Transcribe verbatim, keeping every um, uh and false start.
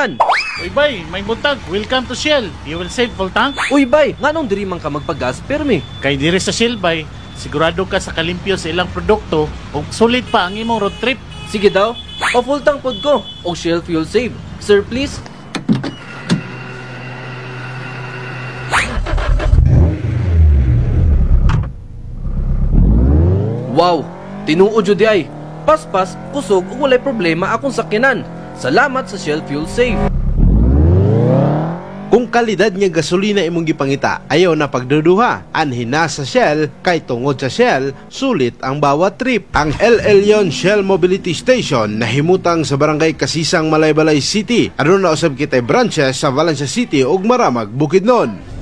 man. Uy bay, may butag. Welcome to Shell. You will save full tank. Uy bay, nganong diri man ka magpagas permi? Kay dire sa Shell bay, sigurado ka sa kalimpyo sa ilang produkto ug sulit pa ang imong road trip. Sige daw, pa-full tank pod ko o Shell Fuel Save. Sir, please. Wow, tinuod jud di ay. Paspas, kusog ug walay problema akong sakyanan. Salamat sa Shell Fuel Save. Kung kalidad nga gasolina imong gipangita, ayaw na pagduduha. Anhin na sa Shell, kay tungod sa Shell, sulit ang bawat trip. Ang El Elyon Shell Mobility Station nahimutang sa barangay Kasisang, Malaybalay City. Ano na usab kitay branches sa Valencia City ug Maramag, Bukidnon.